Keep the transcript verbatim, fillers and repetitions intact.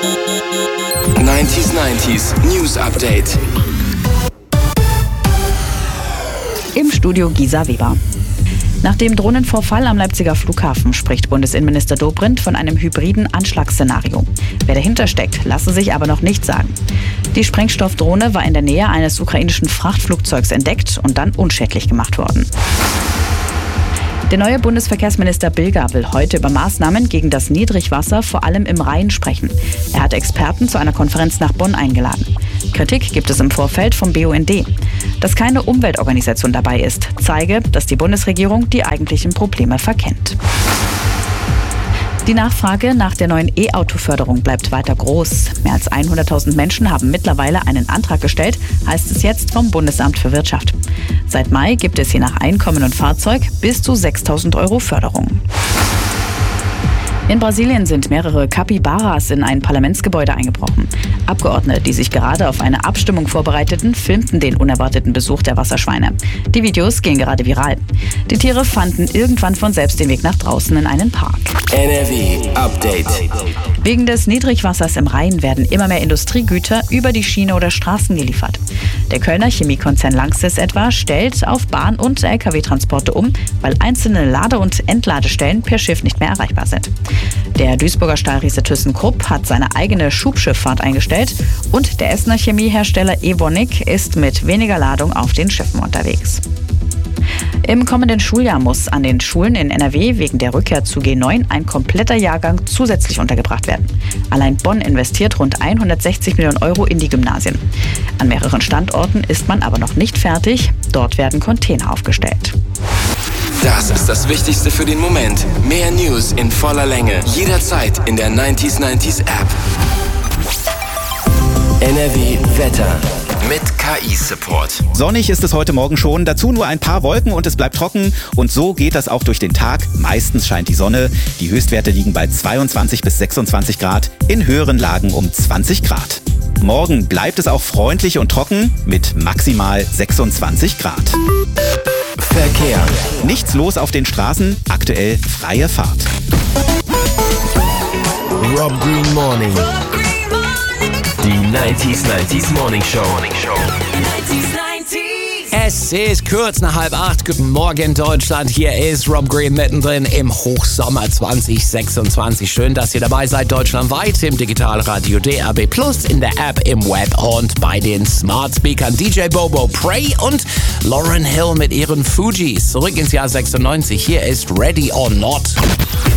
neunzig neunzig News Update. Im Studio Gisa Weber. Nach dem Drohnenvorfall am Leipziger Flughafen spricht Bundesinnenminister Dobrindt von einem hybriden Anschlagsszenario. Wer dahinter steckt, lasse sich aber noch nicht sagen. Die Sprengstoffdrohne war in der Nähe eines ukrainischen Frachtflugzeugs entdeckt und dann unschädlich gemacht worden. Der neue Bundesverkehrsminister Bilger will heute über Maßnahmen gegen das Niedrigwasser vor allem im Rhein sprechen. Er hat Experten zu einer Konferenz nach Bonn eingeladen. Kritik gibt es im Vorfeld vom B U N D. Dass keine Umweltorganisation dabei ist, zeige, dass die Bundesregierung die eigentlichen Probleme verkennt. Die Nachfrage nach der neuen E-Auto-Förderung bleibt weiter groß. Mehr als hunderttausend Menschen haben mittlerweile einen Antrag gestellt, heißt es jetzt vom Bundesamt für Wirtschaft. Seit Mai gibt es je nach Einkommen und Fahrzeug bis zu sechstausend Euro Förderung. In Brasilien sind mehrere Capybaras in ein Parlamentsgebäude eingebrochen. Abgeordnete, die sich gerade auf eine Abstimmung vorbereiteten, filmten den unerwarteten Besuch der Wasserschweine. Die Videos gehen gerade viral. Die Tiere fanden irgendwann von selbst den Weg nach draußen in einen Park. N R W Update. Wegen des Niedrigwassers im Rhein werden immer mehr Industriegüter über die Schiene oder Straßen geliefert. Der Kölner Chemiekonzern Lanxess etwa stellt auf Bahn- und L K W-Transporte um, weil einzelne Lade- und Entladestellen per Schiff nicht mehr erreichbar sind. Der Duisburger Stahlriese ThyssenKrupp hat seine eigene Schubschifffahrt eingestellt und der Essener Chemiehersteller Evonik ist mit weniger Ladung auf den Schiffen unterwegs. Im kommenden Schuljahr muss an den Schulen in N R W wegen der Rückkehr zu G neun ein kompletter Jahrgang zusätzlich untergebracht werden. Allein Bonn investiert rund hundertsechzig Millionen Euro in die Gymnasien. An mehreren Standorten ist man aber noch nicht fertig. Dort werden Container aufgestellt. Das ist das Wichtigste für den Moment. Mehr News in voller Länge. Jederzeit in der neunzig neunzig App. N R W Wetter. Mit K I-Support. Sonnig ist es heute Morgen schon, dazu nur ein paar Wolken und es bleibt trocken. Und so geht das auch durch den Tag. Meistens scheint die Sonne. Die Höchstwerte liegen bei zweiundzwanzig bis sechsundzwanzig Grad, in höheren Lagen um zwanzig Grad. Morgen bleibt es auch freundlich und trocken mit maximal sechsundzwanzig Grad. Verkehr. Nichts los auf den Straßen, aktuell freie Fahrt. Rob Green Morning. Die neunzig neunzig Morning Show. Es ist kurz nach halb acht. Guten Morgen, Deutschland. Hier ist Rob Green mittendrin im Hochsommer zwanzig sechsundzwanzig. Schön, dass ihr dabei seid, deutschlandweit im Digitalradio D A B Plus, in der App, im Web und bei den Smart Speakern. D J Bobo, Prey und Lauryn Hill mit ihren Fugees. Zurück ins Jahr sechsundneunzig. Hier ist Ready or Not.